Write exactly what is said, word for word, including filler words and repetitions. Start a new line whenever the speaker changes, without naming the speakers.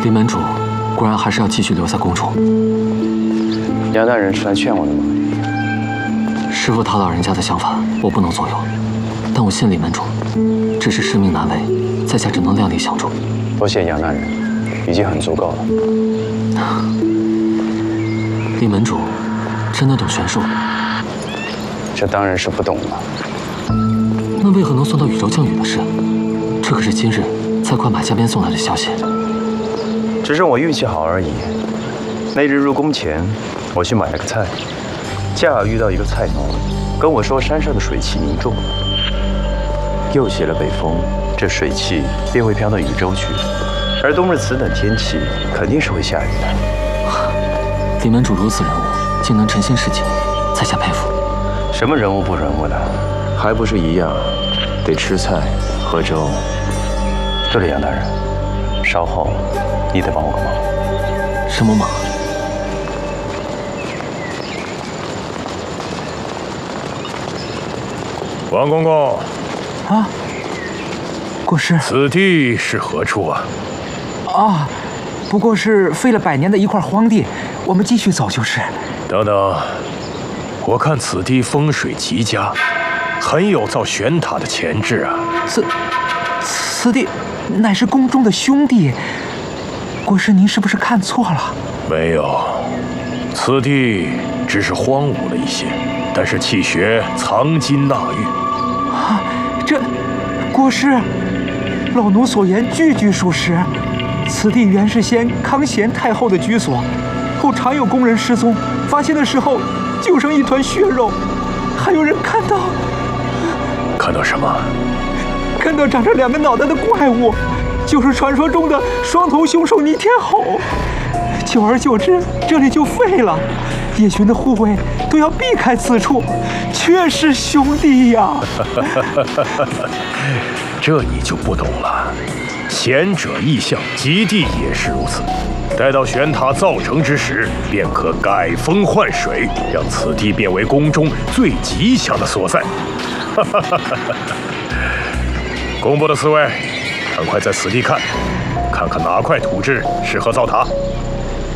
李门主果然还是要继续留在宫中。
杨大人是来劝我的吗？
师父他老人家的想法，我不能左右。但我信李门主，只是师命难违，在下只能量力相助。
多谢杨大人，已经很足够了。
李门主真的懂玄术？
这当然是不懂了。
那为何能算到宇宙降雨的事？这可是今日在快马加鞭送来的消息。
只是我运气好而已。那日入宫前，我去买了个菜，恰好遇到一个菜农，跟我说山上的水汽凝重，又起了北风，这水汽便会飘到宇宙去。而冬日此等天气，肯定是会下雨的。
李门主如此人物，竟能诚心事情，在下佩服。
什么人物不人物的，还不是一样，得吃菜喝粥。对了，杨大人，稍后你得帮我个忙。
什么忙？
王公公，
啊，国师，
此地是何处啊？
啊，不过是废了百年的一块荒地，我们继续走就是。
等等，我看此地风水极佳，很有造玄塔的潜质啊。
此此地乃是宫中的兄弟，国师您是不是看错了？
没有，此地只是荒芜了一些，但是气穴藏金纳玉。
啊，这国师，老奴所言句句属实。此地原是先康贤太后的居所，后常有工人失踪，发现的时候就剩一团血肉，还有人看到，
看到什么？
看到长着两个脑袋的怪物，就是传说中的双头凶兽逆天吼。久而久之，这里就废了，野寻的护卫都要避开此处，却是兄弟呀！
这你就不懂了。贤者异象，极地也是如此。待到玄塔造成之时，便可改风换水，让此地变为宫中最吉祥的所在。工部的四位，赶快在此地看，看看哪块土质适合造塔。